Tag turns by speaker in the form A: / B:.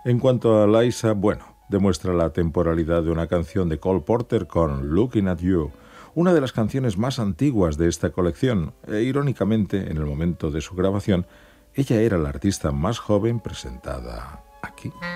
A: En cuanto a Liza, bueno, demuestra la temporalidad de una canción de Cole Porter con Looking at You, una de las canciones más antiguas de esta colección. Irónicamente, en el momento de su grabación, ella era la artista más joven presentada aquí.